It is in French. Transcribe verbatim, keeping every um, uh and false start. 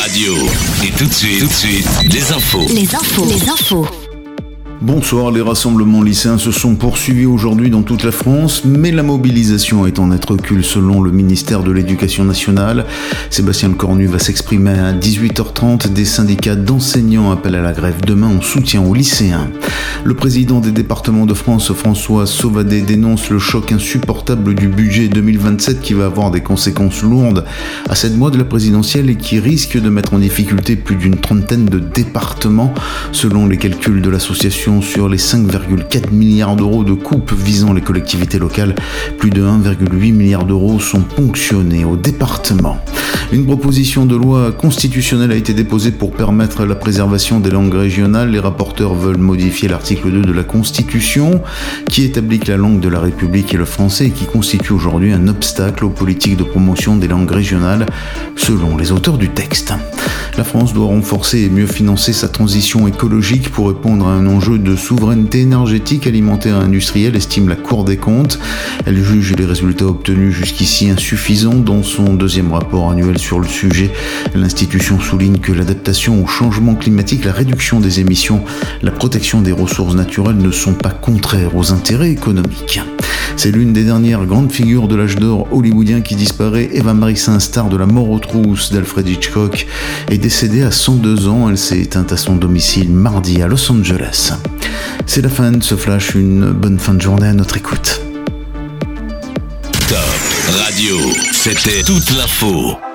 Radio. Et tout de suite, tout de suite, les infos. Les infos. Les infos. Bonsoir, les rassemblements lycéens se sont poursuivis aujourd'hui dans toute la France, mais la mobilisation est en net recul selon le ministère de l'Éducation nationale. Sébastien Lecornu va s'exprimer à dix-huit heures trente. Des syndicats d'enseignants appellent à la grève demain en soutien aux lycéens. Le président des départements de France, François Sauvadet, dénonce le choc insupportable du budget deux mille vingt-sept qui va avoir des conséquences lourdes à sept mois de la présidentielle et qui risque de mettre en difficulté plus d'une trentaine de départements. Selon les calculs de l'association, sur les cinq virgule quatre milliards d'euros de coupes visant les collectivités locales, plus de un virgule huit milliard d'euros sont ponctionnés au département. Une proposition de loi constitutionnelle a été déposée pour permettre la préservation des langues régionales. Les rapporteurs veulent modifier l'article deux de la Constitution qui établit que la langue de la République est le français et qui constitue aujourd'hui un obstacle aux politiques de promotion des langues régionales, selon les auteurs du texte. La France doit renforcer et mieux financer sa transition écologique pour répondre à un enjeu de souveraineté énergétique, alimentaire et industrielle, estime la Cour des comptes. Elle juge les résultats obtenus jusqu'ici insuffisants. Dans son deuxième rapport annuel sur le sujet, l'institution souligne que l'adaptation au changement climatique, la réduction des émissions, la protection des ressources naturelles ne sont pas contraires aux intérêts économiques. C'est l'une des dernières grandes figures de l'âge d'or hollywoodien qui disparaît. Eva Marisin, star de La mort aux trousses d'Alfred Hitchcock, est décédée à cent deux ans. Elle s'est éteinte à son domicile mardi à Los Angeles. C'est la fin de ce flash, une bonne fin de journée à notre écoute. Top Radio, c'était toute l'info.